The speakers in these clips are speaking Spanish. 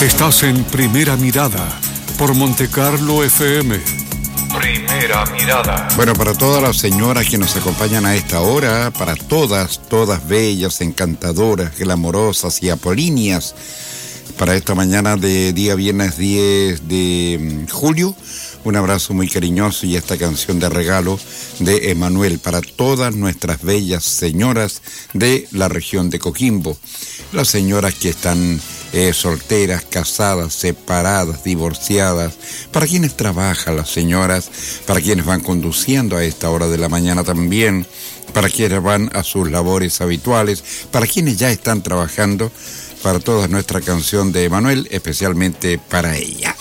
Estás en Primera Mirada por Montecarlo FM. Primera Mirada. Bueno, para todas las señoras que nos acompañan a esta hora, para todas bellas, encantadoras, glamorosas y apolíneas, para esta mañana de día viernes 10 de julio, un abrazo muy cariñoso y esta canción de regalo de Emanuel para todas nuestras bellas señoras de la región de Coquimbo, las señoras que están solteras, casadas, separadas, divorciadas, para quienes trabajan las señoras, para quienes van conduciendo a esta hora de la mañana también, para quienes van a sus labores habituales, para quienes ya están trabajando, para toda nuestra canción de Emanuel, especialmente para ellas.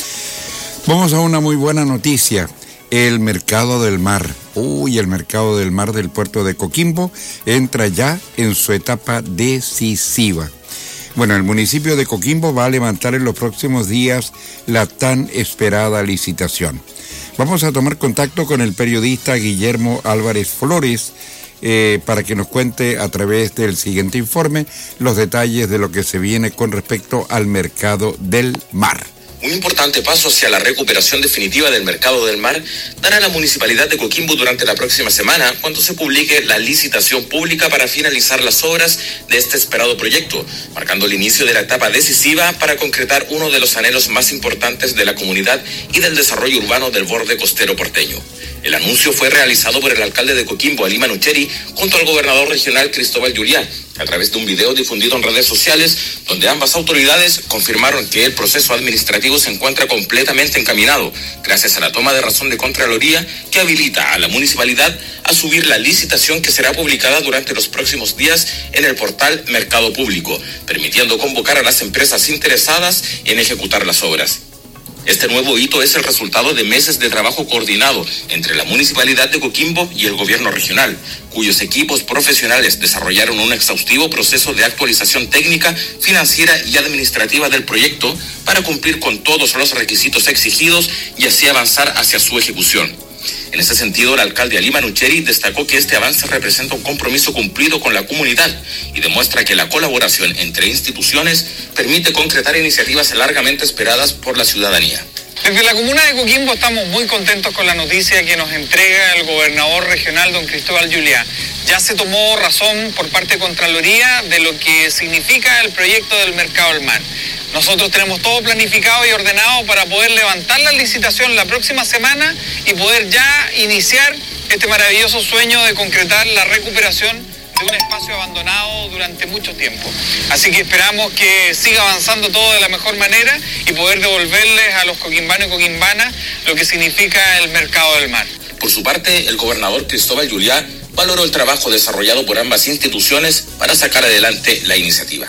Vamos a una muy buena noticia, el Mercado del Mar. El Mercado del Mar del puerto de Coquimbo entra ya en su etapa decisiva. Bueno, el municipio de Coquimbo va a levantar en los próximos días la tan esperada licitación. Vamos a tomar contacto con el periodista Guillermo Álvarez Flores para que nos cuente a través del siguiente informe los detalles de lo que se viene con respecto al Mercado del Mar. Un importante paso hacia la recuperación definitiva del Mercado del Mar dará la Municipalidad de Coquimbo durante la próxima semana, cuando se publique la licitación pública para finalizar las obras de este esperado proyecto, marcando el inicio de la etapa decisiva para concretar uno de los anhelos más importantes de la comunidad y del desarrollo urbano del borde costero porteño. El anuncio fue realizado por el alcalde de Coquimbo, Alí Manucheri, junto al gobernador regional Cristóbal Juliá, a través de un video difundido en redes sociales, donde ambas autoridades confirmaron que el proceso administrativo se encuentra completamente encaminado, gracias a la toma de razón de Contraloría que habilita a la municipalidad a subir la licitación que será publicada durante los próximos días en el portal Mercado Público, permitiendo convocar a las empresas interesadas en ejecutar las obras. Este nuevo hito es el resultado de meses de trabajo coordinado entre la Municipalidad de Coquimbo y el Gobierno regional, cuyos equipos profesionales desarrollaron un exhaustivo proceso de actualización técnica, financiera y administrativa del proyecto para cumplir con todos los requisitos exigidos y así avanzar hacia su ejecución. En ese sentido, el alcalde Alí Manucheri destacó que este avance representa un compromiso cumplido con la comunidad y demuestra que la colaboración entre instituciones permite concretar iniciativas largamente esperadas por la ciudadanía. Desde la comuna de Coquimbo estamos muy contentos con la noticia que nos entrega el gobernador regional, don Cristóbal Juliá. Ya se tomó razón por parte de Contraloría de lo que significa el proyecto del Mercado del Mar. Nosotros tenemos todo planificado y ordenado para poder levantar la licitación la próxima semana y poder ya iniciar este maravilloso sueño de concretar la recuperación de un espacio abandonado durante mucho tiempo. Así que esperamos que siga avanzando todo de la mejor manera y poder devolverles a los coquimbanos y coquimbanas lo que significa el Mercado del Mar. Por su parte, el gobernador Cristóbal Juliá valoró el trabajo desarrollado por ambas instituciones para sacar adelante la iniciativa.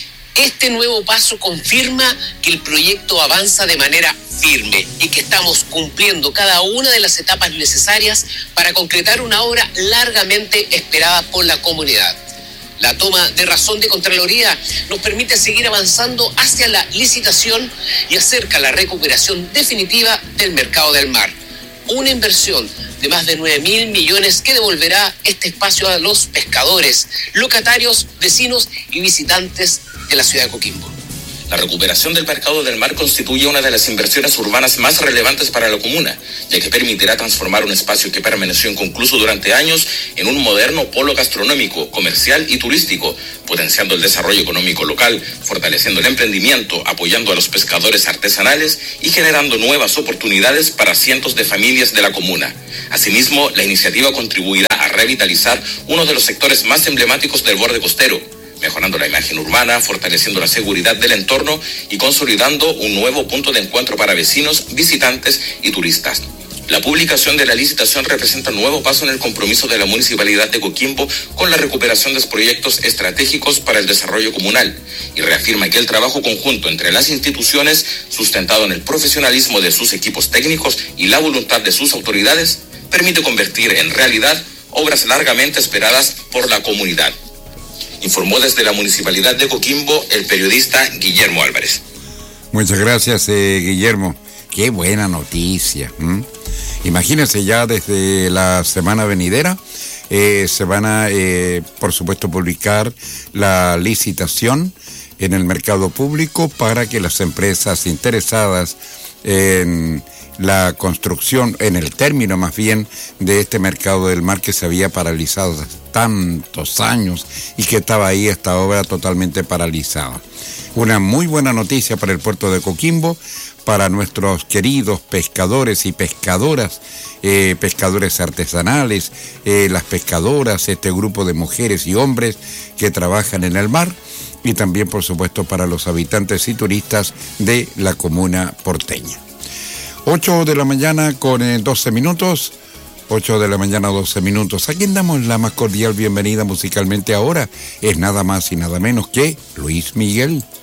Este nuevo paso confirma que el proyecto avanza de manera firme y que estamos cumpliendo cada una de las etapas necesarias para concretar una obra largamente esperada por la comunidad. La toma de razón de Contraloría nos permite seguir avanzando hacia la licitación y acerca la recuperación definitiva del Mercado del Mar. Una inversión de más de 9.000 millones que devolverá este espacio a los pescadores, locatarios, vecinos y visitantes de la ciudad de Coquimbo. La recuperación del Mercado del Mar constituye una de las inversiones urbanas más relevantes para la comuna, ya que permitirá transformar un espacio que permaneció inconcluso durante años en un moderno polo gastronómico, comercial y turístico, potenciando el desarrollo económico local, fortaleciendo el emprendimiento, apoyando a los pescadores artesanales y generando nuevas oportunidades para cientos de familias de la comuna. Asimismo, la iniciativa contribuirá a revitalizar uno de los sectores más emblemáticos del borde costero, mejorando la imagen urbana, fortaleciendo la seguridad del entorno y consolidando un nuevo punto de encuentro para vecinos, visitantes y turistas. La publicación de la licitación representa un nuevo paso en el compromiso de la Municipalidad de Coquimbo con la recuperación de los proyectos estratégicos para el desarrollo comunal y reafirma que el trabajo conjunto entre las instituciones, sustentado en el profesionalismo de sus equipos técnicos y la voluntad de sus autoridades, permite convertir en realidad obras largamente esperadas por la comunidad. Informó desde la Municipalidad de Coquimbo el periodista Guillermo Álvarez. Muchas gracias, Guillermo. Qué buena noticia. Imagínense, ya desde la semana venidera se van a, por supuesto, publicar la licitación en el mercado público para que las empresas interesadas en la construcción, en el término más bien, de este mercado del mar que se había paralizado hace tantos años y que estaba ahí esta obra totalmente paralizada. Una muy buena noticia para el puerto de Coquimbo, para nuestros queridos pescadores y pescadoras, pescadores artesanales, las pescadoras, este grupo de mujeres y hombres que trabajan en el mar, y también, por supuesto, para los habitantes y turistas de la comuna porteña. 8 de la mañana con 12 minutos. 8 de la mañana, 12 minutos. A quien damos la más cordial bienvenida musicalmente ahora es nada más y nada menos que Luis Miguel.